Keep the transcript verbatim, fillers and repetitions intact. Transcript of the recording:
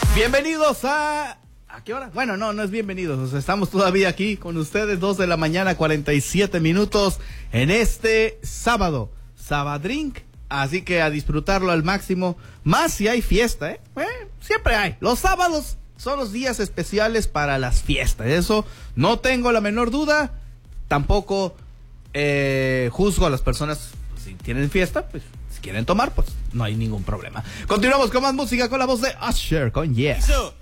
Bienvenidos a... ¿A qué hora? Bueno, no, no es bienvenidos. O sea, estamos todavía aquí con ustedes, dos de la mañana, cuarenta y siete minutos, en este sábado, Sabadrink. Así que a disfrutarlo al máximo. Más si hay fiesta, ¿eh? eh siempre hay. Los sábados son los días especiales para las fiestas. Eso no tengo la menor duda. Tampoco eh, juzgo a las personas. Pues, si tienen fiesta, pues si quieren tomar, pues no hay ningún problema. Continuamos con más música con la voz de Usher, con Yeah.